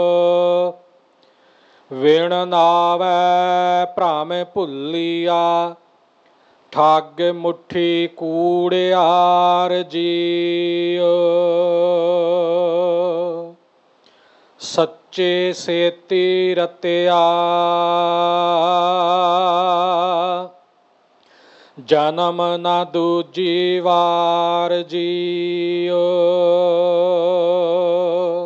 ਵਿਣ ਨਾਵੈ ਭ੍ਰਮ ਭੁੱਲੀਆ, ਠੱਗ ਮੁੱਠੀ ਕੂੜਿਆਰ ਜੀਉ। ਸੱਚੇ ਸੇਤੀ ਰਤਿਆ, ਜਨਮ ਨਾ ਦੂਜੀ ਵਾਰ ਜੀਉ।